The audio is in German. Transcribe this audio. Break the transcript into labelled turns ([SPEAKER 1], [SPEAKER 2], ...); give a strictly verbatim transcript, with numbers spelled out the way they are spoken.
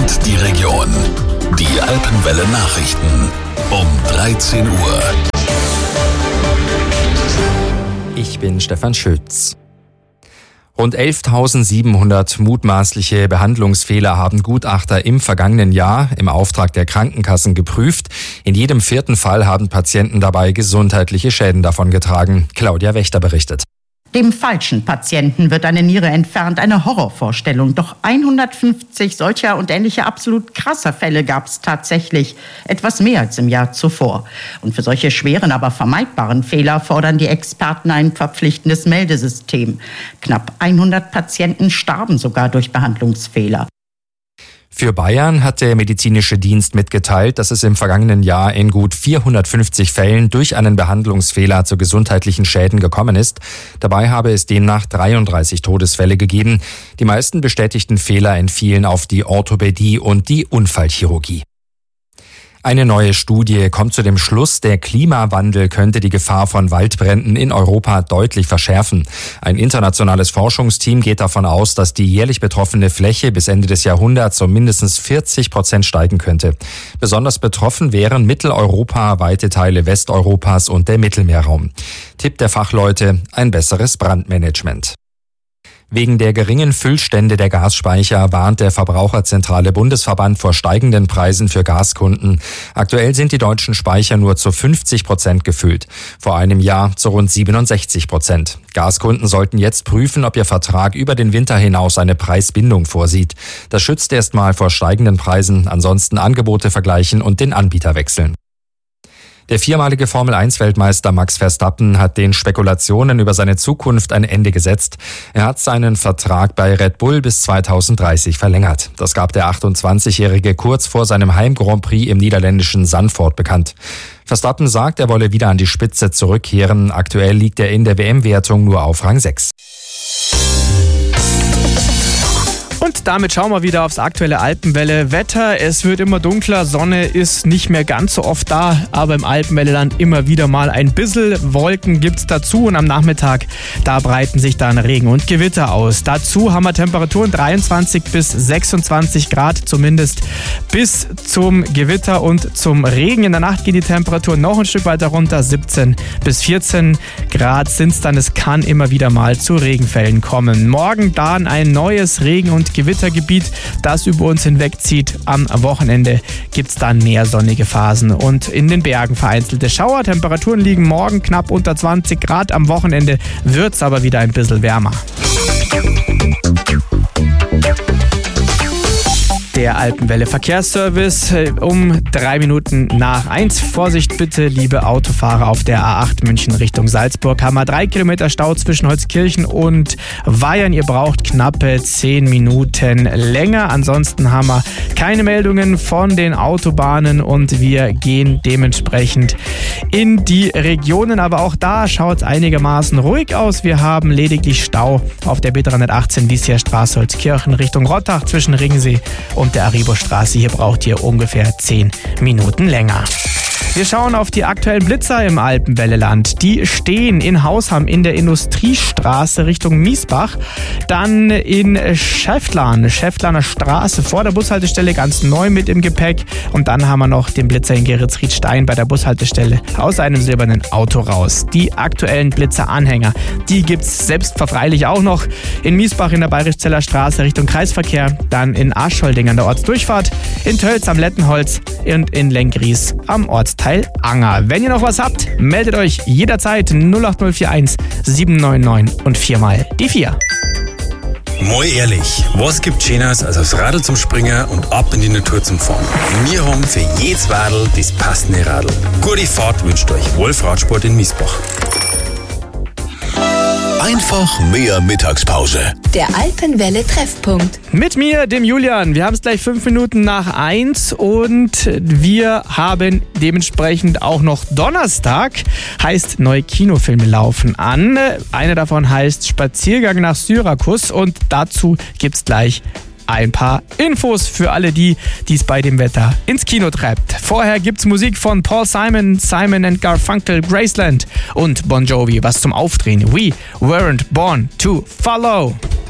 [SPEAKER 1] und die Region. Die Alpenwelle Nachrichten um dreizehn Uhr.
[SPEAKER 2] Ich bin Stefan Schütz. Rund elftausendsiebenhundert mutmaßliche Behandlungsfehler haben Gutachter im vergangenen Jahr im Auftrag der Krankenkassen geprüft. In jedem vierten Fall haben Patienten dabei gesundheitliche Schäden davongetragen. Claudia Wächter berichtet.
[SPEAKER 3] Dem falschen Patienten wird eine Niere entfernt, eine Horrorvorstellung. Doch hundertfünfzig solcher und ähnlicher absolut krasser Fälle gab es tatsächlich. Etwas mehr als im Jahr zuvor. Und für solche schweren, aber vermeidbaren Fehler fordern die Experten ein verpflichtendes Meldesystem. Knapp hundert Patienten starben sogar durch Behandlungsfehler.
[SPEAKER 2] Für Bayern hat der medizinische Dienst mitgeteilt, dass es im vergangenen Jahr in gut vierhundertfünfzig Fällen durch einen Behandlungsfehler zu gesundheitlichen Schäden gekommen ist. Dabei habe es demnach dreiunddreißig Todesfälle gegeben. Die meisten bestätigten Fehler entfielen auf die Orthopädie und die Unfallchirurgie. Eine neue Studie kommt zu dem Schluss, der Klimawandel könnte die Gefahr von Waldbränden in Europa deutlich verschärfen. Ein internationales Forschungsteam geht davon aus, dass die jährlich betroffene Fläche bis Ende des Jahrhunderts um mindestens vierzig Prozent steigen könnte. Besonders betroffen wären Mitteleuropa, weite Teile Westeuropas und der Mittelmeerraum. Tipp der Fachleute: ein besseres Brandmanagement. Wegen der geringen Füllstände der Gasspeicher warnt der Verbraucherzentrale Bundesverband vor steigenden Preisen für Gaskunden. Aktuell sind die deutschen Speicher nur zu fünfzig Prozent gefüllt, vor einem Jahr zu rund siebenundsechzig Prozent. Gaskunden sollten jetzt prüfen, ob ihr Vertrag über den Winter hinaus eine Preisbindung vorsieht. Das schützt erstmal vor steigenden Preisen, ansonsten Angebote vergleichen und den Anbieter wechseln. Der viermalige Formel eins Weltmeister Max Verstappen hat den Spekulationen über seine Zukunft ein Ende gesetzt. Er hat seinen Vertrag bei Red Bull bis zweitausenddreißig verlängert. Das gab der achtundzwanzigjährige kurz vor seinem Heim-Grand Prix im niederländischen Zandvoort bekannt. Verstappen sagt, er wolle wieder an die Spitze zurückkehren. Aktuell liegt er in der W M-Wertung nur auf Rang sechs.
[SPEAKER 4] Und damit schauen wir wieder aufs aktuelle Alpenwelle-Wetter. Es wird immer dunkler, Sonne ist nicht mehr ganz so oft da, aber im Alpenwelleland immer wieder mal ein bisschen Wolken gibt's dazu und am Nachmittag, da breiten sich dann Regen und Gewitter aus. Dazu haben wir Temperaturen dreiundzwanzig bis sechsundzwanzig Grad, zumindest bis zum Gewitter und zum Regen. In der Nacht geht die Temperatur noch ein Stück weiter runter, siebzehn bis vierzehn Grad sind's dann. Es kann immer wieder mal zu Regenfällen kommen. Morgen dann ein neues Regen- und Gewittergebiet, das über uns hinwegzieht. Am Wochenende gibt es dann mehr sonnige Phasen und in den Bergen vereinzelte Schauer. Temperaturen liegen morgen knapp unter zwanzig Grad. Am Wochenende wird es aber wieder ein bisschen wärmer. Der Alpenwelle Verkehrsservice um drei Minuten nach eins. Vorsicht bitte, liebe Autofahrer auf der A acht München Richtung Salzburg. Haben wir drei Kilometer Stau zwischen Holzkirchen und Weyern. Ihr braucht knappe zehn Minuten länger. Ansonsten haben wir keine Meldungen von den Autobahnen und wir gehen dementsprechend in die Regionen. Aber auch da schaut es einigermaßen ruhig aus. Wir haben lediglich Stau auf der B dreihundertachtzehn Wiescher Straße Holzkirchen Richtung Rottach zwischen Ringsee und der Aribo-Straße. Hier braucht ihr ungefähr zehn Minuten länger. Wir schauen auf die aktuellen Blitzer im Alpenwelleland. Die stehen in Hausham in der Industriestraße Richtung Miesbach. Dann in Schäftlarn, Schäftlarner Straße vor der Bushaltestelle, ganz neu mit im Gepäck. Und dann haben wir noch den Blitzer in Geretsried-Stein bei der Bushaltestelle aus einem silbernen Auto raus. Die aktuellen Blitzeranhänger, die gibt's selbstverfreilich auch noch in Miesbach in der Bayrischzeller Straße Richtung Kreisverkehr. Dann in Aschholding an der Ortsdurchfahrt, in Tölz am Lettenholz und in Lenkries am Ortsteil Anger. Wenn ihr noch was habt, meldet euch jederzeit null acht null vier eins sieben neun neun und viermal die vier.
[SPEAKER 5] Mal ehrlich, was gibt Schöneres als aufs Radl zum Springen und ab in die Natur zum Fahren? Wir haben für jedes Radl das passende Radl. Gute Fahrt wünscht euch Wolf Radsport in Miesbach.
[SPEAKER 1] Einfach mehr Mittagspause.
[SPEAKER 6] Der Alpenwelle Treffpunkt.
[SPEAKER 4] Mit mir, dem Julian. Wir haben es gleich fünf Minuten nach eins und wir haben dementsprechend auch noch Donnerstag. Heißt, neue Kinofilme laufen an. Einer davon heißt Spaziergang nach Syrakus und dazu gibt es gleich ein paar Infos für alle die, die es bei dem Wetter ins Kino treibt. Vorher gibt's Musik von Paul Simon, Simon and Garfunkel, Graceland und Bon Jovi, was zum Aufdrehen. We weren't born to follow.